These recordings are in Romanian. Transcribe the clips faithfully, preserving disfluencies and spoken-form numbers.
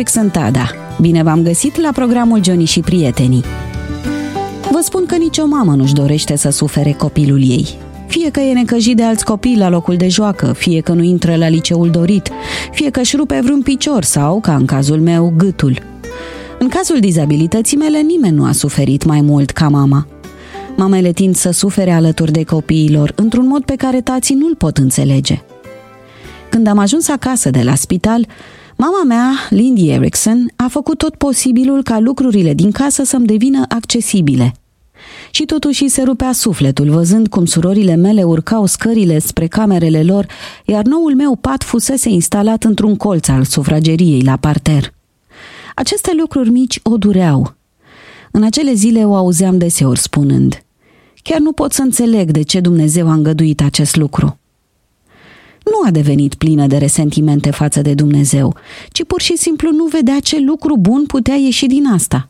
Erickson Tada. Bine v-am găsit la programul Johnny și prietenii. Vă spun că nicio mamă nu-și dorește să sufere copilul ei. Fie că e necăjit de alți copii la locul de joacă, fie că nu intră la liceul dorit, fie că își rupe vreun picior sau, ca în cazul meu, gâtul. În cazul dizabilității mele, nimeni nu a suferit mai mult ca mama. Mamele tind să sufere alături de copiilor, într-un mod pe care tații nu-l pot înțelege. Când am ajuns acasă de la spital, mama mea, Lindy Erickson, a făcut tot posibilul ca lucrurile din casă să-mi devină accesibile. Și totuși se rupea sufletul văzând cum surorile mele urcau scările spre camerele lor, iar noul meu pat fusese instalat într-un colț al sufrageriei la parter. Aceste lucruri mici o dureau. În acele zile o auzeam deseori spunând: chiar nu pot să înțeleg de ce Dumnezeu a îngăduit acest lucru. Nu a devenit plină de resentimente față de Dumnezeu, ci pur și simplu nu vedea ce lucru bun putea ieși din asta.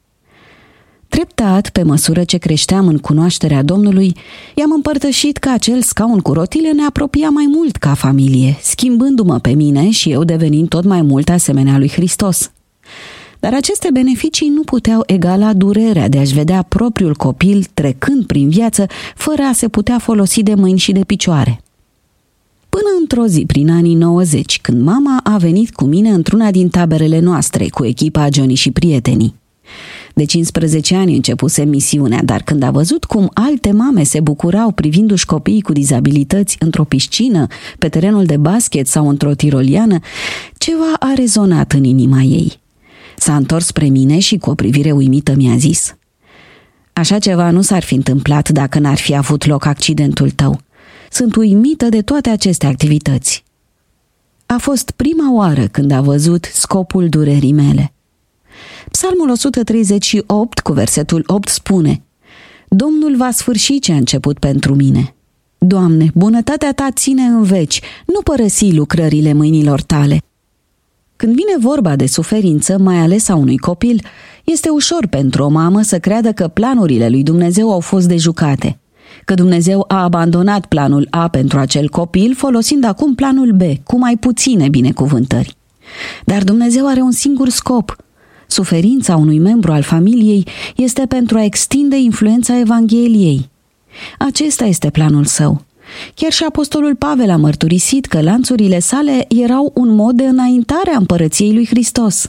Treptat, pe măsură ce creșteam în cunoașterea Domnului, i-am împărtășit că acel scaun cu rotile ne apropia mai mult ca familie, schimbându-mă pe mine și eu devenind tot mai mult asemenea lui Hristos. Dar aceste beneficii nu puteau egala durerea de a-și vedea propriul copil trecând prin viață fără a se putea folosi de mâini și de picioare. Până într-o zi, prin anii nouăzeci, când mama a venit cu mine într-una din taberele noastre, cu echipa Johnny și prietenii. De cincisprezece ani începuse misiunea, dar când a văzut cum alte mame se bucurau privindu-și copiii cu dizabilități într-o piscină, pe terenul de basket sau într-o tiroliană, ceva a rezonat în inima ei. S-a întors spre mine și cu o privire uimită mi-a zis: așa ceva nu s-ar fi întâmplat dacă n-ar fi avut loc accidentul tău. Sunt uimită de toate aceste activități. A fost prima oară când a văzut scopul durerii mele. Psalmul o sută treizeci și opt, cu versetul opt, spune: Domnul va sfârși ce a început pentru mine. Doamne, bunătatea ta ține în veci, nu părăsi lucrările mâinilor tale. Când vine vorba de suferință, mai ales a unui copil, este ușor pentru o mamă să creadă că planurile lui Dumnezeu au fost dejucate, că Dumnezeu a abandonat planul A pentru acel copil, folosind acum planul B, cu mai puține binecuvântări. Dar Dumnezeu are un singur scop. Suferința unui membru al familiei este pentru a extinde influența Evangheliei. Acesta este planul său. Chiar și apostolul Pavel a mărturisit că lanțurile sale erau un mod de înaintare a împărăției lui Hristos.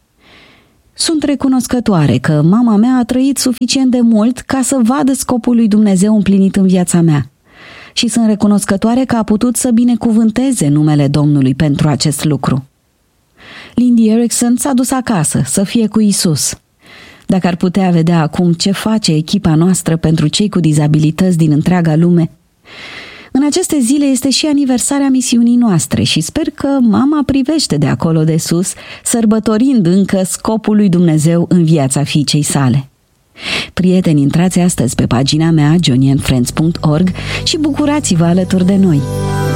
Sunt recunoscătoare că mama mea a trăit suficient de mult ca să vadă scopul lui Dumnezeu împlinit în viața mea. Și sunt recunoscătoare că a putut să binecuvânteze numele Domnului pentru acest lucru. Lindy Erickson s-a dus acasă să fie cu Isus. Dacă ar putea vedea acum ce face echipa noastră pentru cei cu dizabilități din întreaga lume. În aceste zile este și aniversarea misiunii noastre și sper că mama privește de acolo de sus, sărbătorind încă scopul lui Dumnezeu în viața fiicei sale. Prieteni, intrați astăzi pe pagina mea johnny and friends punct org și bucurați-vă alături de noi!